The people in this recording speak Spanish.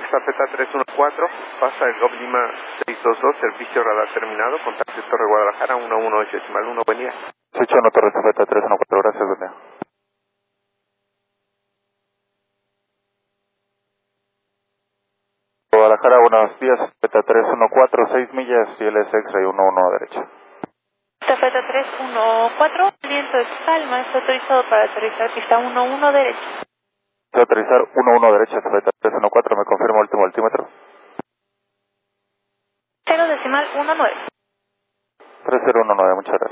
Zafeta 314, pasa el GOV Lima 622, servicio radar terminado, contacto Torre Guadalajara 118.1, buen día. Suchano Torre Zafeta 314, gracias, buen día. Guadalajara, buenos días, Zafeta 314, 6 millas, CLS X-Ray 11 derecha. Zafeta 314, viento es calma, está autorizado para aterrizar pista 11 derecha. Aterrizar 11 derecha, Zafeta 314, me confirma último altímetro. 0.19. 3019, muchas gracias.